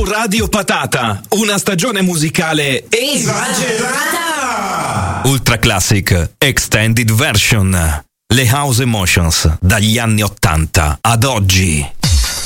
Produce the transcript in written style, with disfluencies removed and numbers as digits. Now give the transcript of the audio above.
Radio Patata, una stagione musicale esagerata! Ultra Classic Extended Version. Le House Emotions dagli anni '80 ad oggi.